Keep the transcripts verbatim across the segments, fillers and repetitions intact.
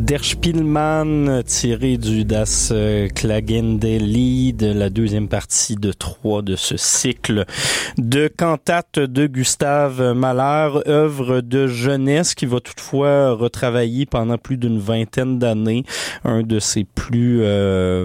Der Spielmann, tiré du Das Klagende-Lied, de la deuxième partie de trois de ce cycle de cantates de Gustave Mahler, œuvre de jeunesse qui va toutefois retravailler pendant plus d'une vingtaine d'années un de ses plus euh,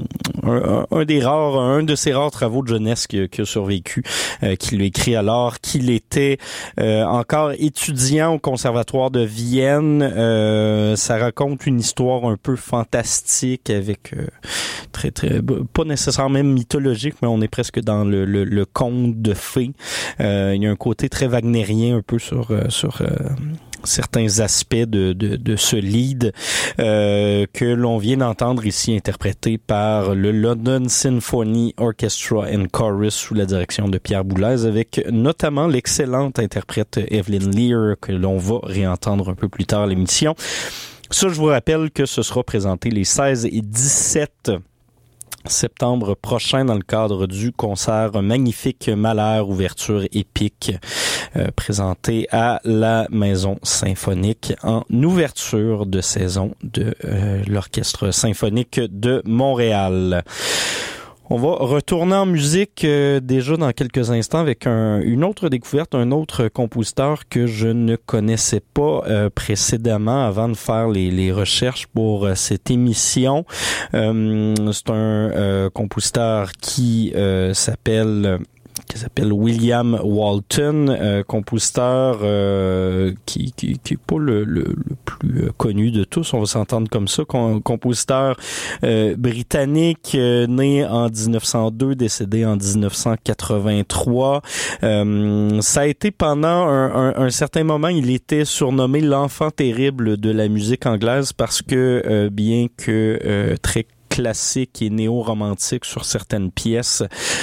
un, un des rares un de ses rares travaux de jeunesse qui, qui a survécu, euh, qu'il a écrit alors qu'il était euh, encore étudiant au Conservatoire de Vienne. Euh, ça raconte une histoire un peu fantastique avec euh, très très pas nécessairement même mythologique, mais on est presque dans le le, le conte de fées. Euh, il y a un côté très wagnérien un peu sur euh, sur euh, certains aspects de de, de ce lead euh, que l'on vient d'entendre ici interprété par le London Symphony Orchestra and Chorus sous la direction de Pierre Boulez, avec notamment l'excellente interprète Evelyn Lear que l'on va réentendre un peu plus tard à l'émission. Ça, je vous rappelle que ce sera présenté les seize et dix-sept septembre prochain dans le cadre du concert magnifique Mahler, ouverture épique, euh, présenté à la Maison Symphonique en ouverture de saison de euh, l'Orchestre Symphonique de Montréal. On va retourner en musique euh, déjà dans quelques instants avec un, une autre découverte, un autre compositeur que je ne connaissais pas euh, précédemment avant de faire les, les recherches pour euh, cette émission. Euh, c'est un euh, compositeur qui euh, s'appelle... qui s'appelle William Walton, euh, compositeur euh, qui, qui qui est pas le, le, le plus connu de tous, on va s'entendre comme ça, com- compositeur euh, britannique, euh, né en dix-neuf cent deux, décédé en dix-neuf cent quatre-vingt-trois. Euh, ça a été pendant un, un, un certain moment, il était surnommé l'enfant terrible de la musique anglaise parce que euh, bien que euh, très classique et néo-romantique sur certaines pièces.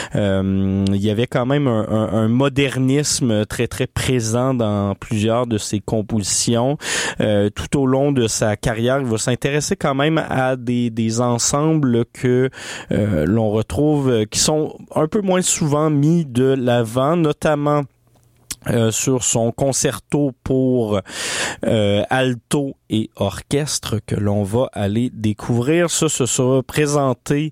Euh, il y avait quand même un, un, un modernisme très très présent dans plusieurs de ses compositions. Euh, tout au long de sa carrière, il va s'intéresser quand même à des, des ensembles que euh, l'on retrouve, qui sont un peu moins souvent mis de l'avant, notamment Euh, sur son concerto pour euh, alto et orchestre que l'on va aller découvrir. Ça, ce sera présenté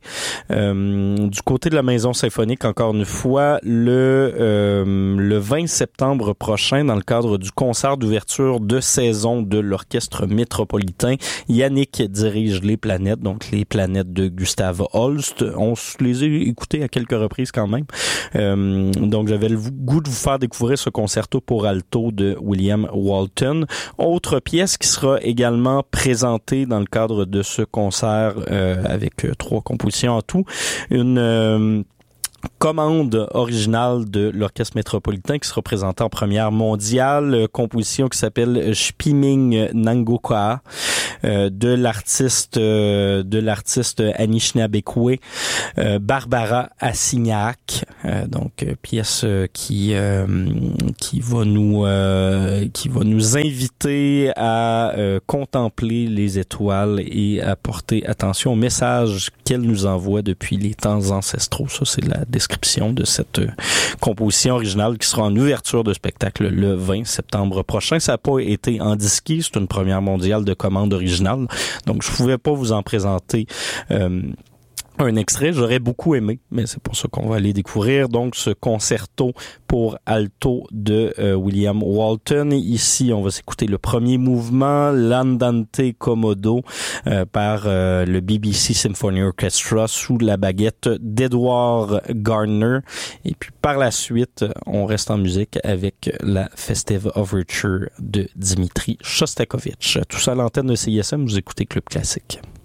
euh, du côté de la Maison Symphonique, encore une fois, le euh, le vingt septembre prochain dans le cadre du concert d'ouverture de saison de l'Orchestre Métropolitain. Yannick dirige Les Planètes, donc Les Planètes de Gustave Holst. On les a écoutés à quelques reprises quand même. Euh, donc, j'avais le goût de vous faire découvrir ce concert Concerto pour alto de William Walton. Autre pièce qui sera également présentée dans le cadre de ce concert euh, avec euh, trois compositions en tout. Une euh, commande originale de l'Orchestre Métropolitain qui sera présentée en première mondiale, composition qui s'appelle Spiming Nangoka euh, de l'artiste euh, de l'artiste Anishinabekwe euh, Barbara Assignac, euh, donc pièce euh, qui euh, qui va nous euh, qui va nous inviter à euh, contempler les étoiles et à porter attention au message qu'elle nous envoie depuis les temps ancestraux. Ça, c'est la description de cette euh, composition originale qui sera en ouverture de spectacle le vingt septembre prochain. Ça n'a pas été en disque, c'est une première mondiale de commande originale, donc je pouvais pas vous en présenter euh, un extrait. J'aurais beaucoup aimé, mais c'est pour ça qu'on va aller découvrir donc ce concerto pour alto de euh, William Walton. Et ici, on va s'écouter le premier mouvement, l'Andante Commodo, euh, par euh, le B B C Symphony Orchestra sous la baguette d'Edward Gardner. Et puis par la suite, on reste en musique avec la Festive Overture de Dimitri Shostakovich. Tout ça à l'antenne de C I S M, vous écoutez Club Classique.